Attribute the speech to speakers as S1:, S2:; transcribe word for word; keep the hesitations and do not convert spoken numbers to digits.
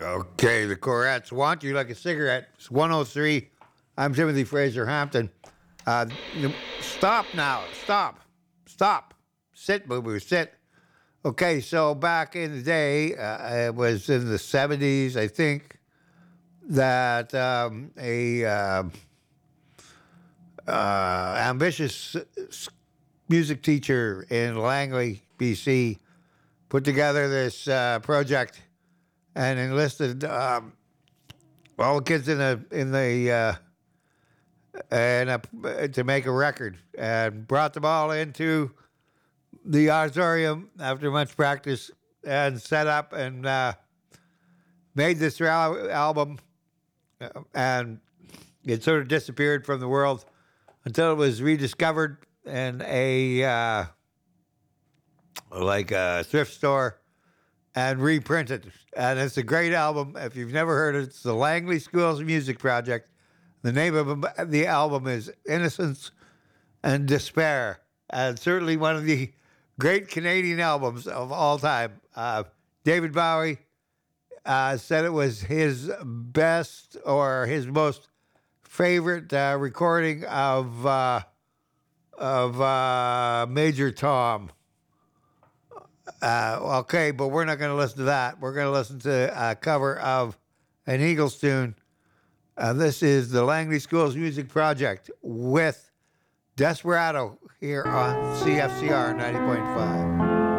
S1: Okay, the Corettes want you like a cigarette. It's one oh three. I'm Timothy Fraser Hampton. Uh, stop now. Stop. Stop. Sit, boo boo. Sit. Okay, so back in the day, uh, it was in the seventies, I think, that um, a uh, uh, ambitious music teacher in Langley, B C, put together this uh, project and enlisted um, all the kids in the in the uh, and uh, to make a record, and brought them all into the auditorium after much practice and set up and uh, made this al- album, uh, and it sort of disappeared from the world until it was rediscovered in a uh, like a thrift store and reprinted. And it's a great album. If you've never heard it, it's the Langley Schools Music Project. The name of the album is Innocence and Despair, and certainly one of the great Canadian albums of all time. Uh, David Bowie uh, said it was his best or his most favorite uh, recording of uh, of uh, Major Tom. Uh, okay, but we're not going to listen to that. We're going to listen to a cover of an Eagles tune. Uh, this is the Langley Schools Music Project with Desperado here on C F C R ninety point five.